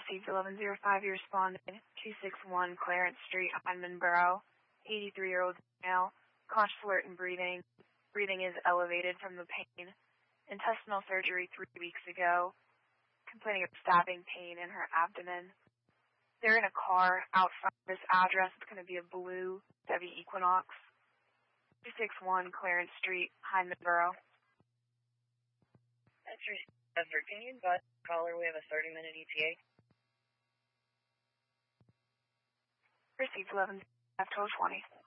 Received 1105, you responded 261 Clarence Street, Hyndmanborough, 83-year-old male, conscious, alert, and breathing. Breathing is elevated from the pain. Intestinal surgery 3 weeks ago. Complaining of stabbing pain in her abdomen. They're in a car outside this address. It's going to be a blue Chevy Equinox. 261 Clarence Street, Hyndmanborough. That's Bedford. Can you advise the caller we have a 30-minute ETA? Received 11 1220.